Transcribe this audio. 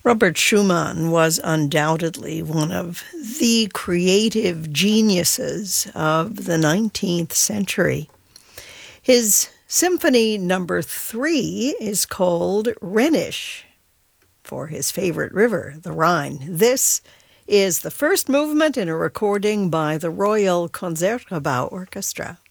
Robert Schumann was undoubtedly one of the creative geniuses of the 19th century. His Symphony Number 3 is called Rhenish, for his favorite river, the Rhine. This is the first movement in a recording by the Royal Concertgebouw Orchestra.